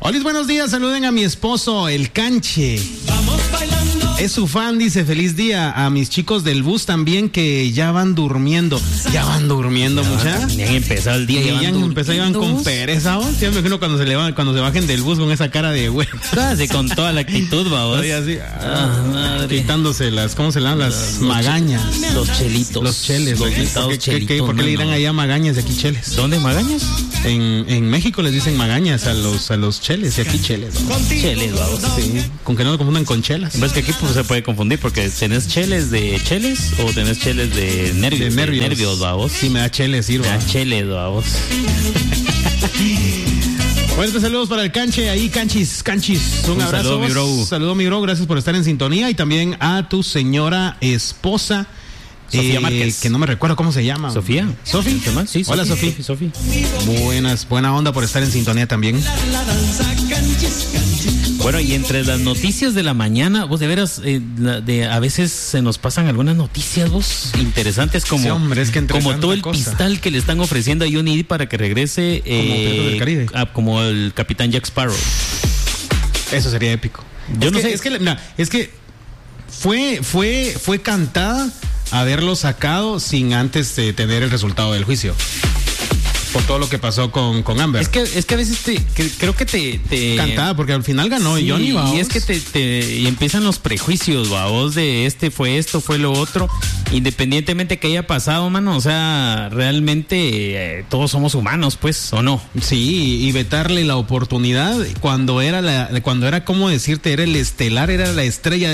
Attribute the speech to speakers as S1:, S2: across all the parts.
S1: Hola, buenos días, saluden a mi esposo, el Canche.
S2: Vamos bailando.
S1: Es su fan, dice, feliz día. A mis chicos del bus también que ya van durmiendo. Ya van durmiendo, muchachos.
S3: Ya han empezado el día.
S1: Ya han empezado, ya van con pereza, ¿vos? Ya me imagino cuando se bajen del bus con esa cara de güey.
S3: Casi con toda la actitud, vamos.
S1: Así,
S3: madre.
S1: Quitándose las, ¿cómo se llaman? Las magañas.
S3: Los chelitos.
S1: Los cheles.
S3: Los gritados chelitos.
S1: ¿Por qué le dirán allá magañas y aquí cheles?
S3: ¿Dónde magañas?
S1: En México les dicen magañas a los cheles y aquí cheles.
S3: Cheles, vamos.
S1: Sí, con que no lo confundan con chelas.
S3: Ves que aquí pues, se puede confundir porque tenés cheles de cheles o tenés cheles de nervios.
S1: De nervios,
S3: vamos.
S1: Sí, me da cheles, sirva.
S3: Me da cheles, vamos.
S1: Bueno, saludos para el Canche, ahí Canchis. Un abrazo.
S3: Saludo, mi bro.
S1: Saludo, mi bro, gracias por estar en sintonía y también a tu señora esposa.
S3: Sofía Márquez.
S1: Que no me recuerdo cómo se llama.
S3: ¿Sofía?
S1: ¿Sofi?
S3: Sí,
S1: hola, Sofi.
S3: Sofía.
S1: Buena onda por estar en sintonía también.
S3: Bueno, y entre las noticias de la mañana, vos de veras, a veces se nos pasan algunas noticias, vos, interesantes como,
S1: sí, hombre, es que
S3: como todo el pistal que le están ofreciendo a Johnny Depp para que regrese
S1: del Caribe.
S3: Como el Capitán Jack Sparrow.
S1: Eso sería épico.
S3: Yo no sé.
S1: Es que fue cantada haberlo sacado sin antes tener el resultado del juicio. Por todo lo que pasó con Amber.
S3: Es que a veces creo que te
S1: cantada, porque al final ganó
S3: sí,
S1: Johnny, ¿vaos?
S3: Y es que y empiezan los prejuicios, vos, de fue esto, fue lo otro, independientemente que haya pasado, mano, o sea, realmente todos somos humanos, pues, ¿o no?
S1: Sí, y vetarle la oportunidad cuando era, ¿cómo decirte? Era el estelar, era la estrella de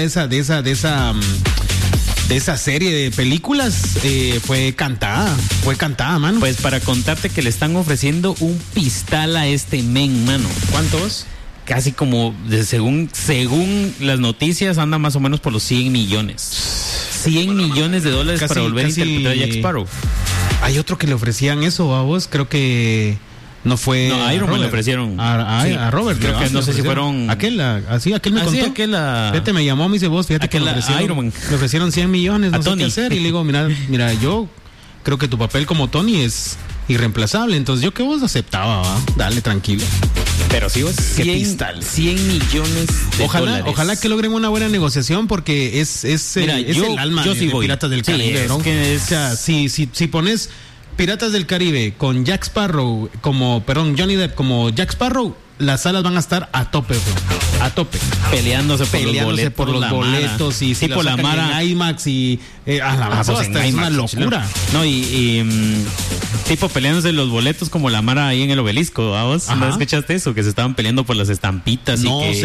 S1: esa serie de películas, fue cantada, mano.
S3: Pues para contarte que le están ofreciendo un pistal a este men, mano.
S1: ¿Cuántos?
S3: Casi como, según las noticias, anda más o menos por los 100 millones. 100 millones de dólares para volver a interpretar a Jack Sparrow.
S1: Hay otro que le ofrecían eso a vos, creo que... No fue.
S3: No, a Iron Man le ofrecieron.
S1: A Robert.
S3: Creo que no sé si fueron.
S1: Aquel me contó. Fíjate, me llamó, me dice vos, fíjate que le ofrecieron 100 millones, no sé qué hacer. Y le digo, mira, yo creo que tu papel como Tony es irreemplazable. Entonces yo que vos aceptaba, ¿va? Dale, tranquilo.
S3: Pero sí, vos 100 millones de dólares.
S1: Ojalá que logren una buena negociación porque es el alma de Piratas del Caribe, ¿no? O sea, si pones Piratas del Caribe con Jack Sparrow Johnny Depp como Jack Sparrow, las salas van a estar a tope, bro. A tope.
S3: Peleándose por los boletos
S1: y si
S3: por la Mara
S1: en IMAX y a la Mara es una locura.
S3: No, y tipo peleándose los boletos como la Mara ahí en el Obelisco, ¿vamos? ¿No escuchaste eso? Que se estaban peleando por las estampitas.
S1: No,
S3: y que...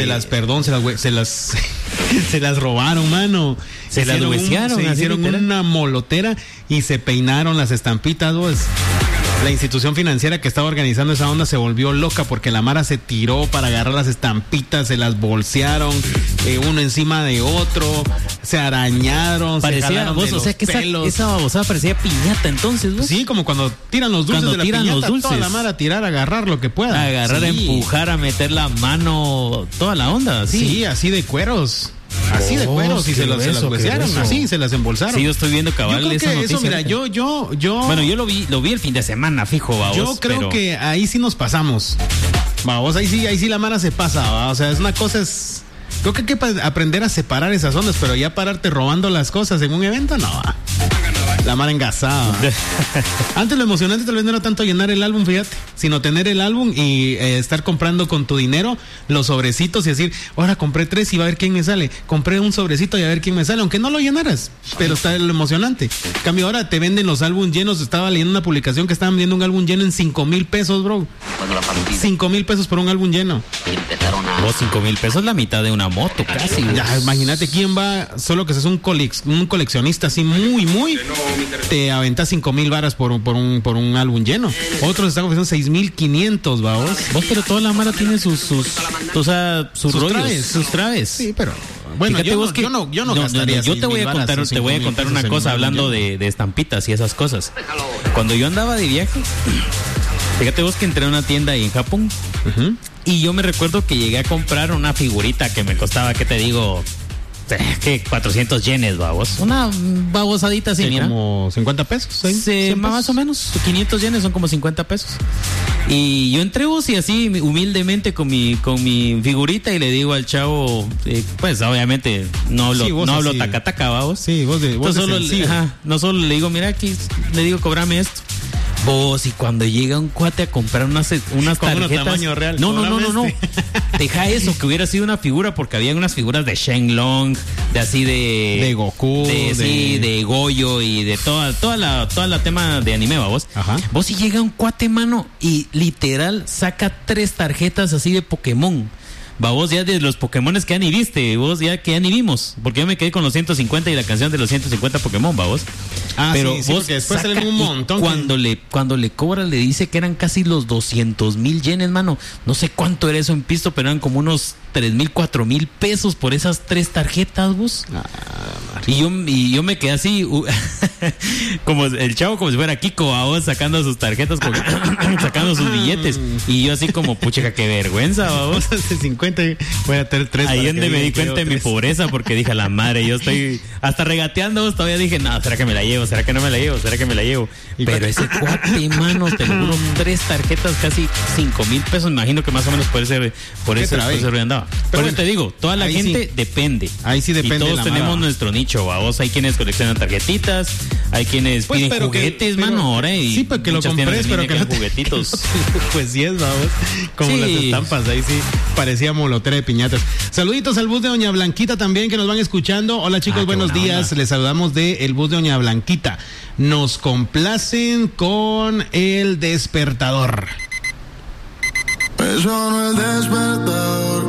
S1: se las robaron, mano.
S3: Se las huesearon.
S1: Se hicieron una molotera y se peinaron las estampitas, vos. La institución financiera que estaba organizando esa onda se volvió loca porque la Mara se tiró para agarrar las estampitas, se las bolsearon, uno encima de otro, se arañaron,
S3: parecía,
S1: se jalaron
S3: vos,
S1: de
S3: o sea, que esa babosada parecía piñata entonces, ¿vos?
S1: Sí, como cuando tiran los dulces de la piñata, toda la Mara a tirar, a agarrar lo que pueda.
S3: A empujar, a meter la mano, toda la onda, ¿sí?
S1: Sí, así de cueros. Así de cueros y se las huesearon, así se las embolsaron.
S3: Sí, yo estoy viendo cabal esa noticia.
S1: Eso, mira, yo
S3: bueno, yo lo vi el fin de semana, fijo, vamos.
S1: Yo creo que ahí sí nos pasamos. Vamos, ahí sí la Mara se pasa, ¿va? O sea, es una cosa creo que hay que aprender a separar esas ondas, pero ya pararte robando las cosas en un evento, no. La Mara engasada. Antes lo emocionante tal vez no era tanto llenar el álbum, fíjate, sino tener el álbum y estar comprando con tu dinero los sobrecitos y decir, ahora compré 3 y va a ver quién me sale. Compré un sobrecito y a ver quién me sale, aunque no lo llenaras, pero está lo emocionante. En cambio, ahora te venden los álbumes llenos. Estaba leyendo una publicación que estaban vendiendo un álbum lleno en 5,000 pesos, bro. 5,000 pesos por un álbum lleno.
S3: Vos, 5,000 pesos la mitad de una moto, casi.
S1: Ya, imagínate quién va, solo que seas un coleccionista así muy, te aventas 5,000 varas por un álbum lleno. Otros están ofreciendo 6,500, vamos.
S3: Vos, pero toda la Mara tiene sus rollos, sus traves.
S1: Sí, pero bueno,
S3: fíjate
S1: yo no gastaría.
S3: Yo te voy a contar una cosa hablando de estampitas y esas cosas. Cuando yo andaba de viaje, fíjate vos que entré a una tienda ahí en Japón. Y yo me recuerdo que llegué a comprar una figurita que me costaba, ¿qué te digo? ¿qué? 400 yenes, babos. Una babosadita así, mira.
S1: Como 50 pesos. ¿Sí?
S3: Más o menos. 500 yenes son como 50 pesos. Y yo entré y así humildemente con mi figurita y le digo al chavo, pues obviamente no hablo taca-taca, babos.
S1: Sí, vos
S3: no solo le digo, mira aquí, le digo, cobrame esto. Vos, y cuando llega un cuate a comprar unas tarjetas.
S1: Tamaño real.
S3: No. Deja eso, que hubiera sido una figura, porque habían unas figuras de Shenlong, de
S1: Goku,
S3: de Goyo y de toda la tema de anime, vos.
S1: Ajá.
S3: Vos, si llega un cuate, mano, y literal saca 3 tarjetas así de Pokémon. Vos, ya de los Pokémones que ya ni viste, vos ya que ya ni vimos, porque yo me quedé con los 150 y la canción de los 150 Pokémon, vos.
S1: Pero sí, vos, después salen un montón.
S3: Cuando le cobra, le dice que eran casi los 200,000 yenes, mano. No sé cuánto era eso en pisto, pero eran como unos 3,000, 4,000 pesos por esas 3 tarjetas, vos. Y yo me quedé así, como el chavo, como si fuera Kiko, vos, sacando sus tarjetas, sacando sus billetes. Y yo así como, pucha, qué vergüenza, vos.
S1: Hace 50 voy a tener 3.
S3: Ahí donde me di cuenta de mi pobreza, porque dije, a la madre, yo estoy hasta regateando, todavía dije, no, ¿será que me la llevo? ¿Será que no me la llevo? ¿Será que me la llevo? Pero ese cuate, mano, te lo juro, 3 tarjetas, casi 5,000 pesos, me imagino que más o menos por ese andaba. Pero bueno, te digo, toda la gente depende.
S1: Ahí sí depende.
S3: Y todos tenemos nuestro nicho, vos. Hay quienes coleccionan tarjetitas, hay quienes piden juguetes, mano, ahora. Y
S1: sí, pero que lo compres, pero que no
S3: juguetitos.
S1: Pues sí es, vamos. Como las estampas, ahí sí parecía molotera de piñatas. Saluditos al bus de Doña Blanquita también, que nos van escuchando. Hola, chicos, buenos días. Les saludamos de el bus de Doña Blanquita. Nos complacen con El Despertador.
S2: Eso no es despertador.